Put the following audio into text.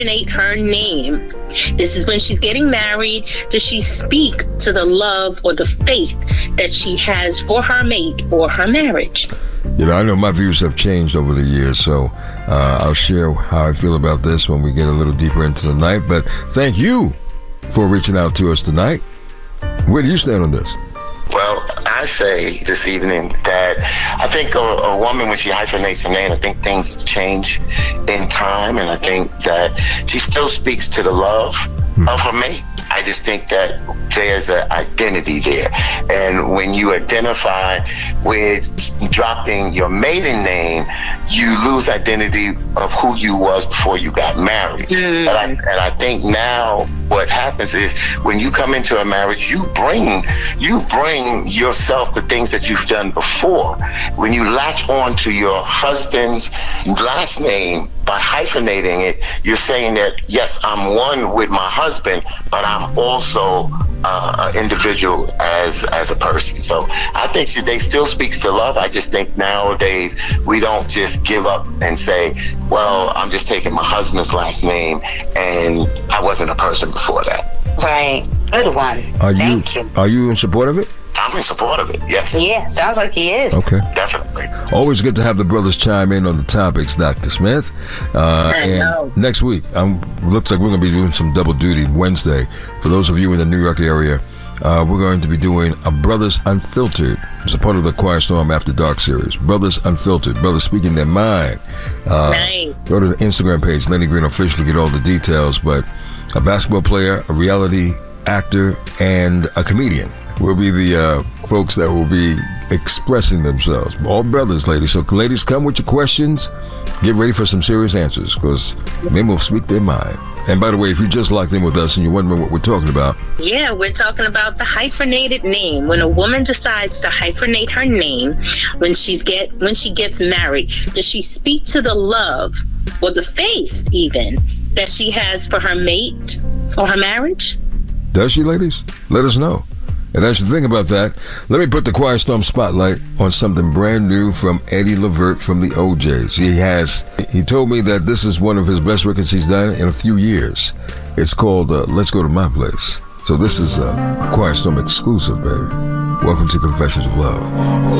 her name? This is when she's getting married. Does she speak to the love or the faith that she has for her mate or her marriage? You know, I know my views have changed over the years, so I'll share how I feel about this when we get a little deeper into the night. But thank you for reaching out to us tonight. Where do you stand on this? Well, I say this evening that I think a woman, when she hyphenates her name, I think things change in time, and I think that she still speaks to the love of her mate. I just think that there's an identity there. And when you identify with dropping your maiden name, you lose identity of who you was before you got married. And I think now what happens is when you come into a marriage, you bring yourself the things that you've done before. When you latch on to your husband's last name by hyphenating it, you're saying that, yes, I'm one with my husband, but I'm also an individual as a person. So I think they still speaks to love. I just think nowadays we don't just give up and say, well, I'm just taking my husband's last name and I wasn't a person before that. Right. Good one. Thank you. Are you in support of it? I'm in support of it, yes. Yeah, sounds like he is. Okay. Definitely. Always good to have the brothers chime in on the topics, Dr. Smith. And next week, looks like we're going to be doing some double duty Wednesday. For those of you in the New York area, we're going to be doing a Brothers Unfiltered. It's a part of the Quiet Storm After Dark series. Brothers Unfiltered. Brothers speaking their mind. Nice. Go to the Instagram page, Lenny Green Official, to get all the details. But a basketball player, a reality actor, and a comedian will be the folks that will be expressing themselves. All brothers, ladies. So, ladies, come with your questions. Get ready for some serious answers, because men will speak their mind. And by the way, if you just locked in with us and you're wondering what we're talking about. Yeah, we're talking about the hyphenated name. When a woman decides to hyphenate her name, when she gets married, does she speak to the love or the faith even that she has for her mate or her marriage? Does she, ladies? Let us know. And as you think about that, let me put the Quiet Storm spotlight on something brand new from Eddie Levert from the OJs. He told me that this is one of his best records he's done in a few years. It's called Let's Go to My Place. So this is a Quiet Storm exclusive, baby. Welcome to Confessions of Love.